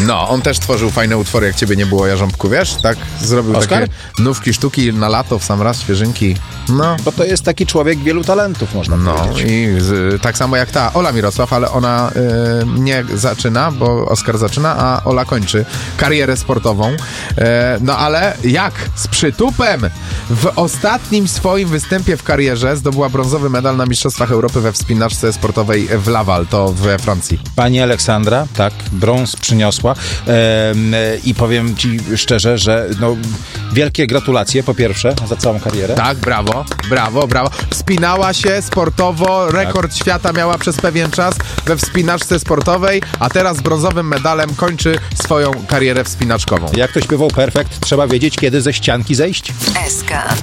No, on też tworzył fajne utwory, jak ciebie nie było, Jarząbku, wiesz? Tak, zrobił Oskar? takie nówki, sztuki na lato, w sam raz, świeżynki. No. Bo to jest taki człowiek wielu talentów, można powiedzieć. I tak samo jak ta Ola Mirosław, ale ona nie zaczyna, bo Oskar zaczyna, a Ola kończy karierę sportową. No ale jak? Z przytupem! W ostatnim swoim występie w karierze zdobyła brązowy medal na Mistrzostwach Europy we wspinaczce sportowej w Laval, to we Francji. Pani Aleksandra, tak, brąz przyniosła i powiem ci szczerze, że no, wielkie gratulacje po pierwsze za całą karierę. Tak, brawo, brawo, brawo. Wspinała się sportowo, rekord świata miała przez pewien czas we wspinaczce sportowej, a teraz z brązowym medalem kończy swoją karierę wspinaczkową. Jak to śpiewał Perfekt, trzeba wiedzieć, kiedy ze ścianki zejść. SK